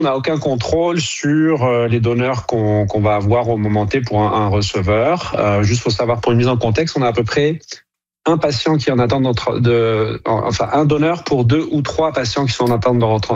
On n'a aucun contrôle sur les donneurs qu'on va avoir au moment T pour un receveur. Juste pour savoir, pour une mise en contexte, on a à peu près un patient qui est en attente un donneur pour 2 ou 3 patients qui sont en attente